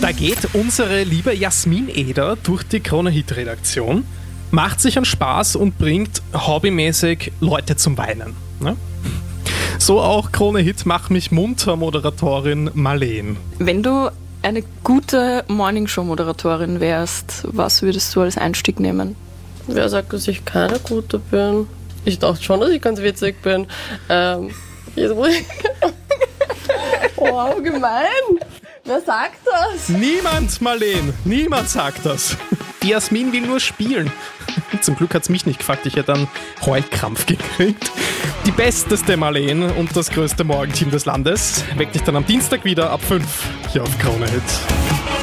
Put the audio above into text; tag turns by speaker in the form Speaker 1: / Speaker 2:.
Speaker 1: Da geht unsere liebe Jasmin Eder durch die Krone-Hit-Redaktion, macht sich einen Spaß und bringt hobbymäßig Leute zum Weinen. Ne? So auch Krone-Hit Mach mich munter Moderatorin Marleen.
Speaker 2: Wenn du eine gute Morningshow-Moderatorin wärst, was würdest du als Einstieg nehmen?
Speaker 3: Wer sagt, dass ich keine gute bin? Ich dachte schon, dass ich ganz witzig bin. Oh, gemein. Wer sagt das?
Speaker 1: Niemand, Marleen. Niemand sagt das. Die Jasmin will nur spielen. Zum Glück hat's mich nicht gefragt. Ich hätte einen Heulkrampf gekriegt. Die besteste Marleen und das größte Morgenteam des Landes weckt dich dann am Dienstag wieder ab 5 hier auf Krone Hit.